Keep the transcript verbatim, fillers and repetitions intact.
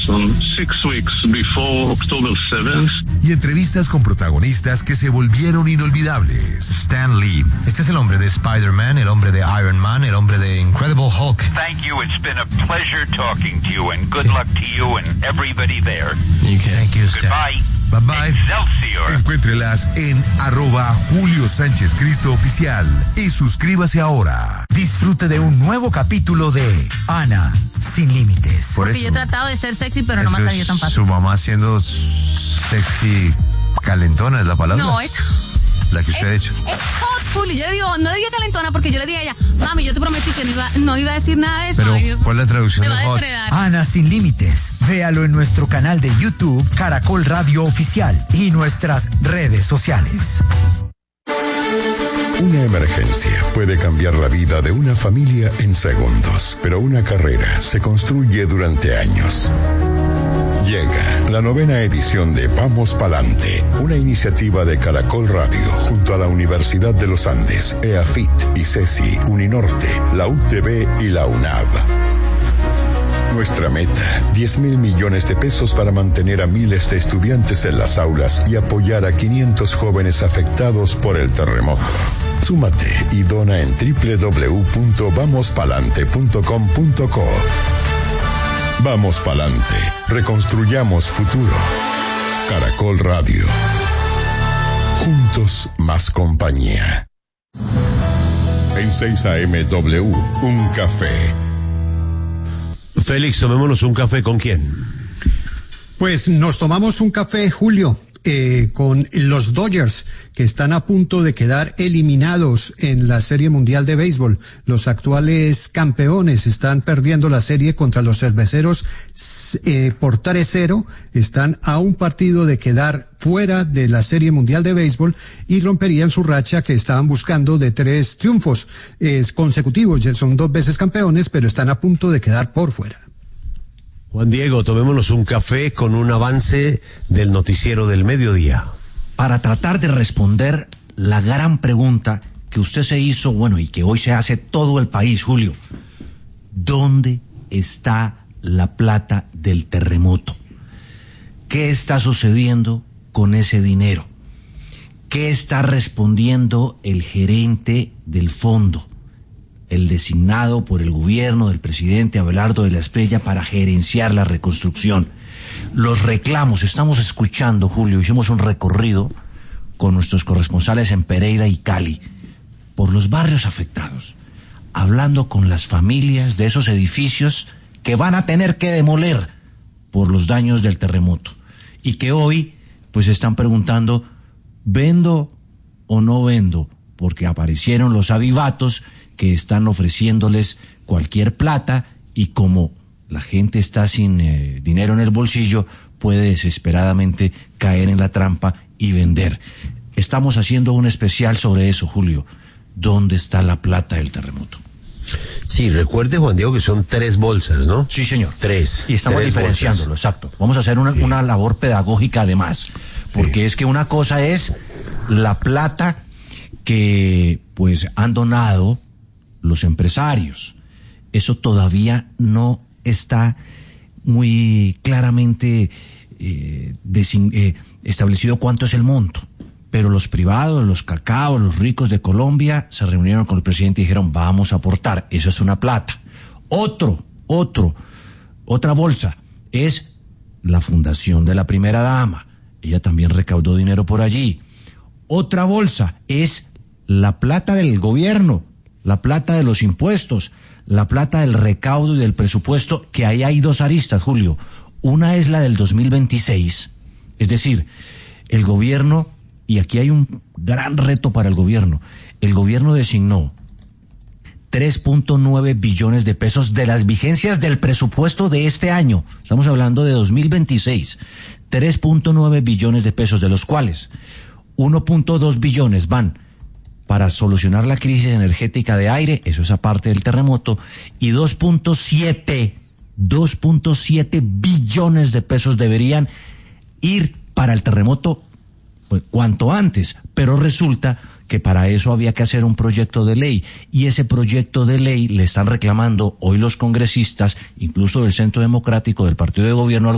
On six weeks before October seventh. Y entrevistas con protagonistas que se volvieron inolvidables. Stan Lee. Este es el hombre de Spider-Man, el hombre de Iron Man, el hombre de Incredible Hulk. Thank you. It's been a pleasure talking to you, and good sí. luck to you and everybody there. Okay. Thank you, Stan. Goodbye. Bye bye. Excelsior. Encuéntrelas en arroba Julio Sánchez Cristo Oficial y suscríbase ahora. Disfrute de un nuevo capítulo de Ana Sin Límites. Porque yo he tratado de ser sexy, pero no me ha salido tan fácil. Su mamá siendo sexy calentona es la palabra. No, es... La que usted es, ha hecho. Es hot, Julio. Yo le digo, no le diga calentona porque yo le dije a ella, mami, yo te prometí que no iba, no iba a decir nada de eso. Pero, Ay, Dios, ¿cuál es la traducción de hot? Ana Sin Límites. Véalo en nuestro canal de YouTube, Caracol Radio Oficial, y nuestras redes sociales. Una emergencia puede cambiar la vida de una familia en segundos, pero una carrera se construye durante años. Llega la novena edición de Vamos Palante, una iniciativa de Caracol Radio junto a la Universidad de los Andes, EAFIT, ICESI, Uninorte, la U T B y la UNAV. Nuestra meta, diez mil millones de pesos para mantener a miles de estudiantes en las aulas y apoyar a quinientos jóvenes afectados por el terremoto. Súmate y dona en doble u doble u doble u punto vamos palante punto com punto co. Vamos Palante, reconstruyamos futuro. Caracol Radio. Juntos más compañía. En seis A M W, un café. Félix, tomémonos un café, ¿con quién? Pues nos tomamos un café, Julio, eh, con los Dodgers, que están a punto de quedar eliminados en la Serie Mundial de Béisbol. Los actuales campeones están perdiendo la serie contra los Cerveceros eh, por tres cero. Están a un partido de quedar fuera de la Serie Mundial de Béisbol y romperían su racha que estaban buscando de tres triunfos eh, consecutivos. Son dos veces campeones, pero están a punto de quedar por fuera. Juan Diego, tomémonos un café con un avance del noticiero del mediodía. Para tratar de responder la gran pregunta que usted se hizo, bueno, y que hoy se hace todo el país, Julio. ¿Dónde está la plata del terremoto? ¿Qué está sucediendo con ese dinero? ¿Qué está respondiendo el gerente del fondo, el designado por el gobierno del presidente Abelardo de la Espriella para gerenciar la reconstrucción? Los reclamos, estamos escuchando, Julio, hicimos un recorrido con nuestros corresponsales en Pereira y Cali por los barrios afectados, hablando con las familias de esos edificios que van a tener que demoler por los daños del terremoto y que hoy pues están preguntando, ¿vendo o no vendo? Porque aparecieron los avivatos que están ofreciéndoles cualquier plata y como la gente está sin eh, dinero en el bolsillo, puede desesperadamente caer en la trampa y vender. Estamos haciendo un especial sobre eso, Julio. ¿Dónde está la plata del terremoto? Sí, recuerde, Juan Diego, que son tres bolsas, ¿no? Sí, señor. Tres. Y estamos tres diferenciándolo, bolsas. exacto. Vamos a hacer una, sí. una labor pedagógica además, porque sí. es que una cosa es la plata que pues han donado los empresarios. Eso todavía no está muy claramente eh, desin, eh, establecido cuánto es el monto, pero los privados, los cacaos, los ricos de Colombia se reunieron con el presidente y dijeron vamos a aportar, eso es una plata. Otro, otro, otra bolsa es la fundación de la primera dama, ella también recaudó dinero por allí. Otra bolsa es la plata del gobierno, la plata de los impuestos, la plata del recaudo y del presupuesto, que ahí hay dos aristas, Julio. Una es la del dos mil veintiséis, es decir, el gobierno, y aquí hay un gran reto para el gobierno, el gobierno designó tres punto nueve billones de pesos de las vigencias del presupuesto de este año, estamos hablando de dos mil veintiséis, tres punto nueve billones de pesos, de los cuales uno punto dos billones van para solucionar la crisis energética de aire, eso es aparte del terremoto, y dos punto siete billones de pesos deberían ir para el terremoto pues, cuanto antes, pero resulta que para eso había que hacer un proyecto de ley, y ese proyecto de ley le están reclamando hoy los congresistas, incluso del Centro Democrático del Partido de Gobierno, al